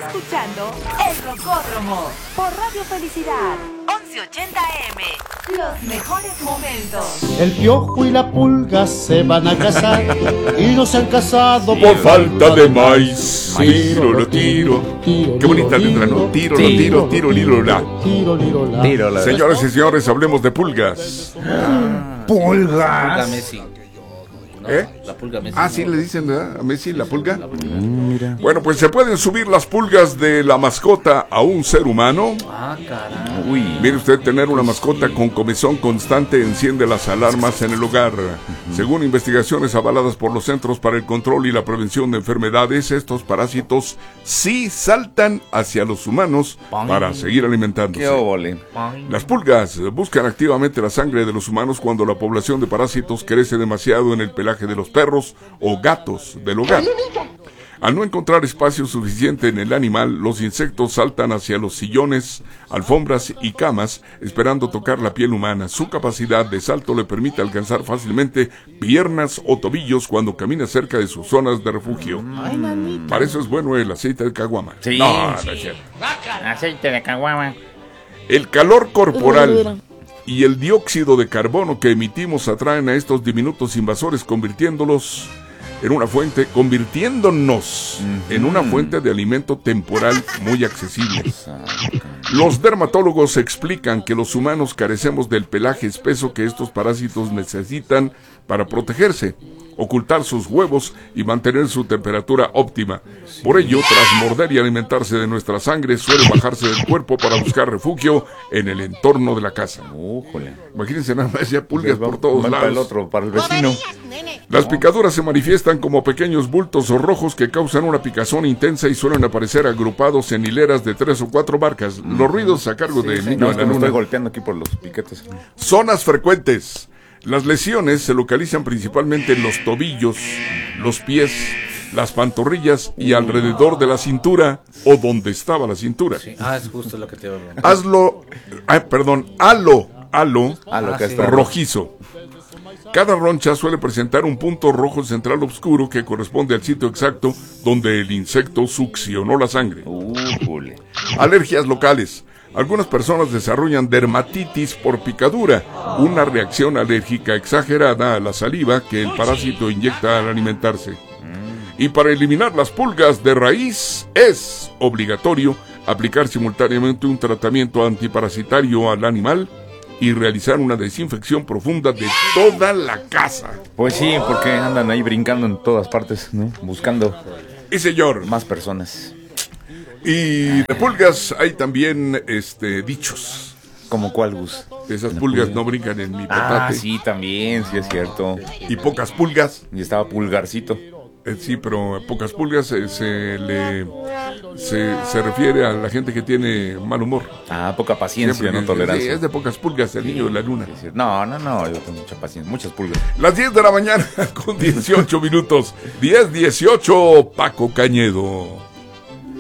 escuchando El Rocódromo por Radio Felicidad 1180 AM. Los mejores momentos. El Piojo y la Pulga se van a casar y no se han casado por falta de maíz. Tiro, lo tiro. Qué bonita letra, ¿no? Tiro, lo tiro, tiro, liro, la. Tiro, la. Señoras y señores, hablemos de pulgas. Pulga Pulgas. Messi. ¿Eh? La pulga Messi. Ah, sí, le dicen, ¿verdad? A Messi, la pulga. Mira. Bueno, pues se pueden subir las pulgas de la mascota a un ser humano. Ah, caray. Uy. Mire usted, tener una mascota con comezón constante enciende las alarmas en el hogar. Según investigaciones avaladas por los Centros para el Control y la Prevención de Enfermedades, estos parásitos sí saltan hacia los humanos para seguir alimentándose. Qué óvole. Las pulgas buscan activamente la sangre de los humanos cuando la población de parásitos crece demasiado en el pelaje de los perros o gatos del hogar. Al no encontrar espacio suficiente en el animal, los insectos saltan hacia los sillones, alfombras y camas, esperando tocar la piel humana. Su capacidad de salto le permite alcanzar fácilmente piernas o tobillos cuando camina cerca de sus zonas de refugio. Para eso es bueno el aceite de caguama. Sí, no es sí. cierto. Aceite de caguama. El calor corporal y el dióxido de carbono que emitimos atraen a estos diminutos invasores, convirtiéndonos en una fuente de alimento temporal muy accesible. Los dermatólogos explican que los humanos carecemos del pelaje espeso que estos parásitos necesitan para protegerse, ocultar sus huevos y mantener su temperatura óptima. Por ello, tras morder y alimentarse de nuestra sangre, suelen bajarse del cuerpo para buscar refugio en el entorno de la casa. Imagínense nada más, ya pulgas por todos lados. Para el otro, para el vecino. Las picaduras se manifiestan como pequeños bultos o rojos que causan una picazón intensa y suelen aparecer agrupados en hileras de 3 o 4 marcas. Los ruidos a cargo de Niño de la Me Luna. estoy golpeando aquí por los piquetes. Zonas frecuentes. Las lesiones se localizan principalmente en los tobillos, los pies, las pantorrillas y alrededor de la cintura o donde estaba la cintura. Sí. Ah, es justo lo que te iba a decir. Halo que está rojizo. Cada roncha suele presentar un punto rojo central oscuro que corresponde al sitio exacto donde el insecto succionó la sangre. Alergias locales. Algunas personas desarrollan dermatitis por picadura, una reacción alérgica exagerada a la saliva que el parásito inyecta al alimentarse. Y para eliminar las pulgas de raíz es obligatorio aplicar simultáneamente un tratamiento antiparasitario al animal y realizar una desinfección profunda de toda la casa. Pues sí, porque andan ahí brincando en todas partes, ¿no? Buscando Y señor, más personas. y de pulgas hay también dichos. ¿Como cuál, Gus? Esas pulgas no brincan en mi petate. Sí, también, sí es cierto. Y pocas pulgas. Y estaba Pulgarcito. Sí, pero pocas pulgas se refiere a la gente que tiene mal humor. Poca paciencia, Siempre no tolerancia. Sí, es de pocas pulgas el niño de la luna. No, yo tengo mucha paciencia, muchas pulgas. Las 10 de la mañana con 18 minutos. 10:18, Paco Cañedo.